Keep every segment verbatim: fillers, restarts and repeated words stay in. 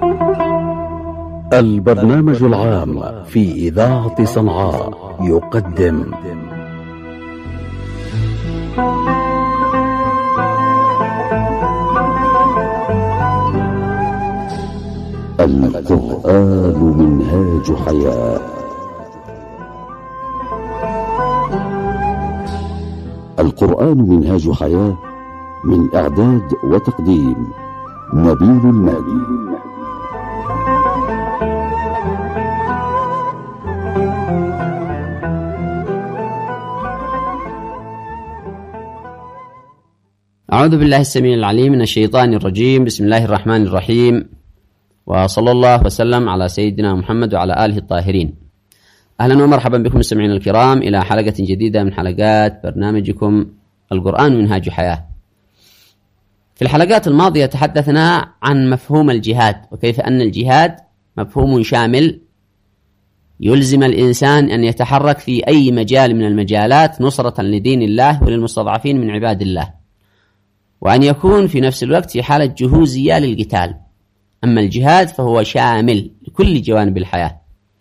البرنامج العام في إذاعة صنعاء يقدم القرآن منهاج حياة. القرآن منهاج حياة، من إعداد وتقديم نبيل المهدي. أعوذ بالله السميع العليم من الشيطان الرجيم. بسم الله الرحمن الرحيم، وصلى الله وسلم على سيدنا محمد وعلى آله الطاهرين. أهلا ومرحبا بكم مستمعين الكرام إلى حلقة جديدة من حلقات برنامجكم القرآن منهاج حياة. في الحلقات الماضية تحدثنا عن مفهوم الجهاد، وكيف أن الجهاد مفهوم شامل يلزم الإنسان أن يتحرك في أي مجال من المجالات نصرة لدين الله وللمستضعفين من عباد الله، وأن يكون في نفس الوقت في حالة جهوزية للقتال. أما الجهاد فهو شامل لكل جوانب الحياة.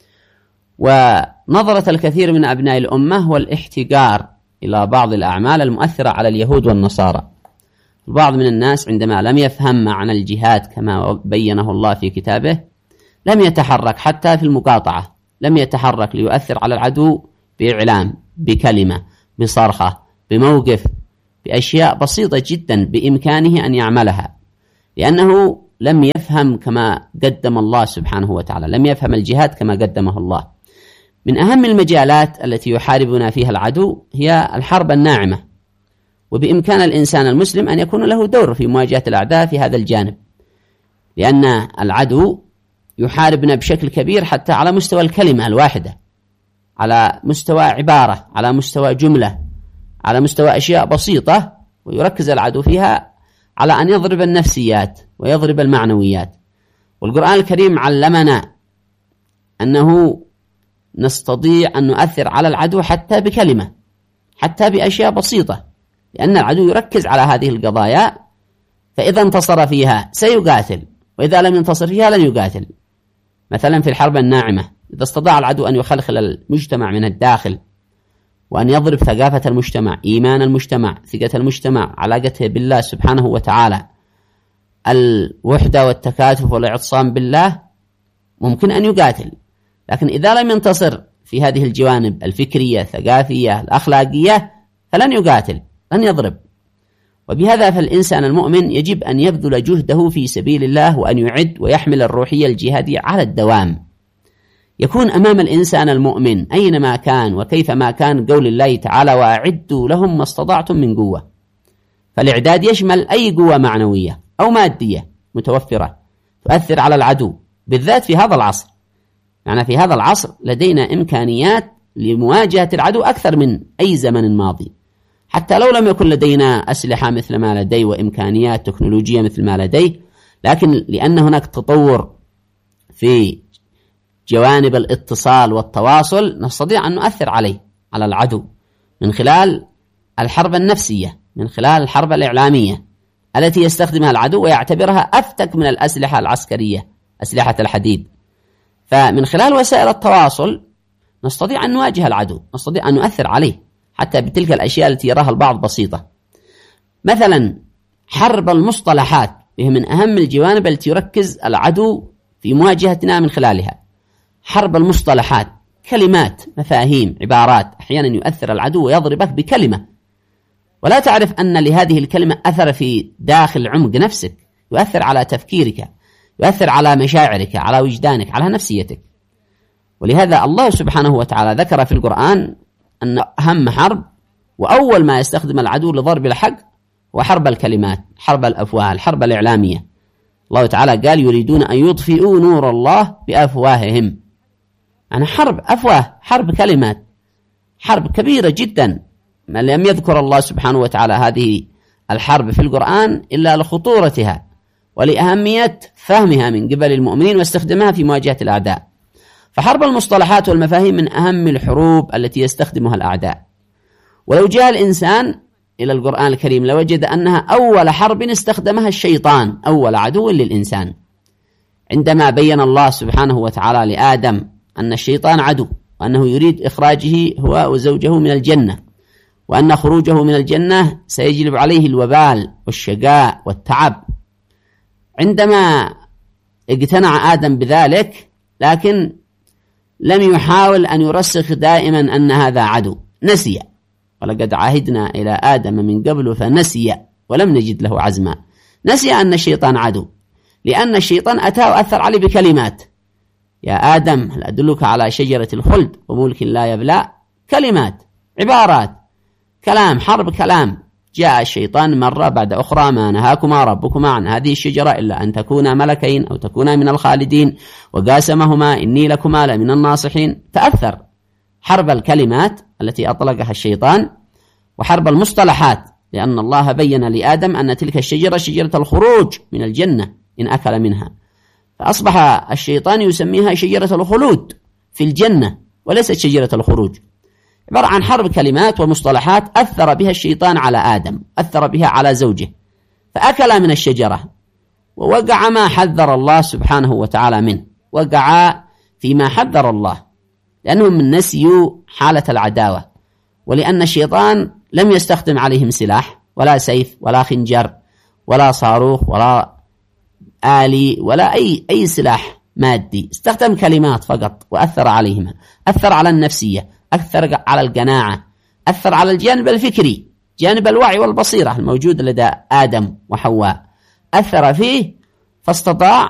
ونظرة الكثير من أبناء الأمة هو الاحتقار إلى بعض الأعمال المؤثرة على اليهود والنصارى. البعض من الناس عندما لم يفهم معنى الجهاد كما بينه الله في كتابه لم يتحرك حتى في المقاطعة، لم يتحرك ليؤثر على العدو بإعلام، بكلمة، بصرخة، بموقف، بأشياء بسيطة جدا بإمكانه أن يعملها، لأنه لم يفهم كما قدم الله سبحانه وتعالى، لم يفهم الجهاد كما قدمه الله. من أهم المجالات التي يحاربنا فيها العدو هي الحرب الناعمة، وبإمكان الإنسان المسلم أن يكون له دور في مواجهة الأعداء في هذا الجانب، لأن العدو يحاربنا بشكل كبير حتى على مستوى الكلمة الواحدة، على مستوى عبارة، على مستوى جملة، على مستوى أشياء بسيطة، ويركز العدو فيها على أن يضرب النفسيات ويضرب المعنويات. والقرآن الكريم علمنا أنه نستطيع أن نؤثر على العدو حتى بكلمة، حتى بأشياء بسيطة، لأن العدو يركز على هذه القضايا، فإذا انتصر فيها سيقاتل، وإذا لم ينتصر فيها لن يقاتل. مثلا في الحرب الناعمة، إذا استطاع العدو أن يخلخل المجتمع من الداخل، وأن يضرب ثقافة المجتمع، إيمان المجتمع، ثقة المجتمع، علاقته بالله سبحانه وتعالى، الوحدة والتكاتف والاعتصام بالله، ممكن أن يقاتل. لكن إذا لم ينتصر في هذه الجوانب الفكرية، الثقافية، الأخلاقية، فلن يقاتل، لن يضرب. وبهذا فالإنسان المؤمن يجب أن يبذل جهده في سبيل الله، وأن يعد ويحمل الروحية الجهادية على الدوام. يكون أمام الإنسان المؤمن أينما كان وكيفما كان قول الله تعالى: وأعدوا لهم ما استطعتم من قوة. فالإعداد يشمل أي قوة معنوية أو مادية متوفرة تؤثر على العدو، بالذات في هذا العصر. يعني في هذا العصر لدينا إمكانيات لمواجهة العدو أكثر من أي زمن ماضي، حتى لو لم يكن لدينا أسلحة مثل ما لديه وإمكانيات تكنولوجية مثل ما لديه، لكن لأن هناك تطور في جوانب الاتصال والتواصل نستطيع أن نؤثر عليه، على العدو، من خلال الحرب النفسية، من خلال الحرب الإعلامية التي يستخدمها العدو ويعتبرها أفتك من الأسلحة العسكرية، أسلحة الحديد. فمن خلال وسائل التواصل نستطيع أن نواجه العدو، نستطيع أن نؤثر عليه حتى بتلك الأشياء التي يراها البعض بسيطة. مثلا حرب المصطلحات وهي من أهم الجوانب التي يركز العدو في مواجهتنا من خلالها. حرب المصطلحات، كلمات، مفاهيم، عبارات، أحيانا يؤثر العدو ويضربك بكلمة ولا تعرف أن لهذه الكلمة أثر في داخل عمق نفسك، يؤثر على تفكيرك، يؤثر على مشاعرك، على وجدانك، على نفسيتك. ولهذا الله سبحانه وتعالى ذكر في القرآن أن أهم حرب وأول ما يستخدم العدو لضرب الحق هو حرب الكلمات، حرب الأفواه، الحرب الإعلامية. الله تعالى قال: يريدون أن يطفئوا نور الله بأفواههم. يعني حرب أفواه، حرب كلمات، حرب كبيرة جدا. ما لم يذكر الله سبحانه وتعالى هذه الحرب في القرآن إلا لخطورتها ولأهمية فهمها من قبل المؤمنين واستخدامها في مواجهة الأعداء. فحرب المصطلحات والمفاهيم من أهم الحروب التي يستخدمها الأعداء. ولو جاء الإنسان إلى القرآن الكريم لوجد أنها أول حرب استخدمها الشيطان، أول عدو للإنسان. عندما بين الله سبحانه وتعالى لآدم أن الشيطان عدو، وأنه يريد إخراجه هو وزوجه من الجنة، وأن خروجه من الجنة سيجلب عليه الوبال والشقاء والتعب. عندما اقتنع آدم بذلك، لكن لم يحاول أن يرسخ دائما أن هذا عدو، نسي. ولقد عهدنا إلى آدم من قبل فنسي ولم نجد له عزما. نسي أن الشيطان عدو، لأن الشيطان أتى وأثر عليه بكلمات: يا آدم هل أدلك على شجرة الخلد وملك لا يبلى؟ كلمات، عبارات، كلام، حرب كلام. جاء الشيطان مرة بعد أخرى: ما نهاكما ربكما عن هذه الشجرة إلا أن تكونا ملكين أو تكونا من الخالدين وقاسمهما إني لكما لمن الناصحين. تأثر حرب الكلمات التي أطلقها الشيطان وحرب المصطلحات، لأن الله بين لآدم أن تلك الشجرة شجرة الخروج من الجنة إن أكل منها، فأصبح الشيطان يسميها شجرة الخلود في الجنة وليست شجرة الخروج. عبارة عن حرب كلمات ومصطلحات أثر بها الشيطان على آدم، أثر بها على زوجه، فأكل من الشجرة ووقع ما حذر الله سبحانه وتعالى منه، وقع فيما حذر الله، لأنهم نسيوا حالة العداوة، ولأن الشيطان لم يستخدم عليهم سلاح ولا سيف ولا خنجر ولا صاروخ ولا آلي ولا أي أي سلاح مادي، استخدم كلمات فقط وأثر عليهما، أثر على النفسية، أثر على القناعة، أثر على الجانب الفكري، جانب الوعي والبصيرة الموجود لدى آدم وحواء، أثر فيه فاستطاع